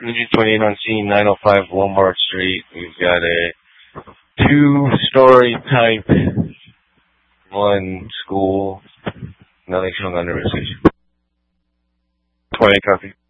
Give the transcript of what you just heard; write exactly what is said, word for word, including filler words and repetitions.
twenty-eight on scene, nine oh five Walmart Street. We've got a two-story type, one school, nothing showing under restriction. twenty copy.